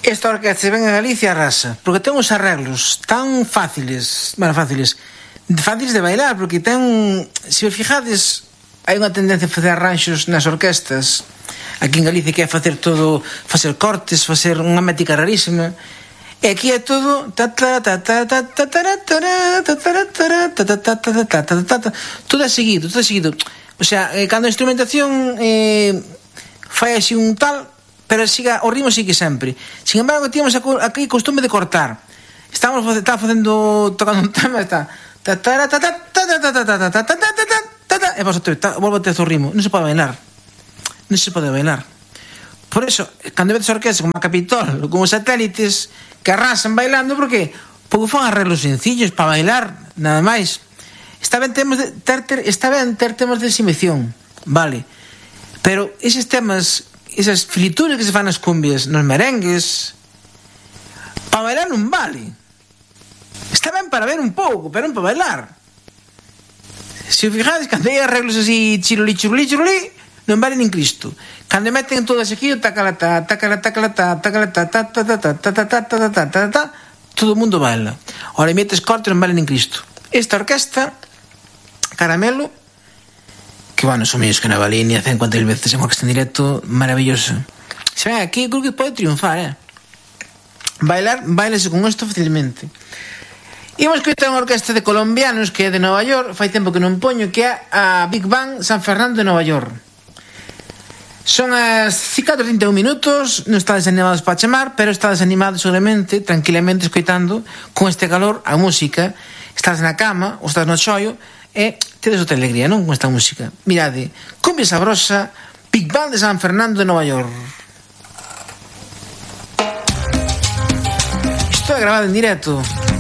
Esta orquesta ven a Galicia arrasa, porque ten uns arreglos tan fáciles, fáciles de bailar, porque ten, se vos fijades, hai unha tendencia a facer arranxos nas orquestas aquí en Galicia, que é facer todo, facer cortes, facer unha métrica rarísima, e aquí é todo todo é seguido, o sea, cando a instrumentación fai así un tal, pero siga, o ritmo sigue sempre. Sin embargo, tínhamos aquí costume de cortar. Estaba facendo, tocando un tema, está e volve a ter o ritmo. Non se pode bailar. Por eso, cando vedes orquestas como a Capitol ou como os Satélites que arrasan bailando, por que? Porque fan arreglos sencillos para bailar, nada máis. Está ben ter temas de exhibición, vale, pero eses temas, esas filituras que se fan nas cumbias, nos merengues, para bailar non vale. Está ben para ver un pouco, pero non para bailar. Se os fijades, cando hai arreglos así chirulí, non vale nin Cristo. Cando meten todo seguido, todo o mundo baila. Ora, metes cortes, non vale nin Cristo. Esta orquesta Caramelo, que bueno, son mellores que na Balinia 50.000 veces, é unha orquesta en directo maravillosa. Se ven aquí, creo que pode triunfar, bailase con isto facilmente. Imos escoitar unha orquesta de colombianos que é de Nova York, fai tempo que non poño, que é a Big Band San Fernando de Nova York. Son as 4:31 minutos, non estades animados para chamar, pero estades animados seguramente, tranquilamente escoitando con este calor a música. Estás na cama ou estás no chollo e tedes outra alegría, non? Con esta música. Mirade, cumbia sabrosa, Big Band de San Fernando de Nova York. Isto é grabado en directo.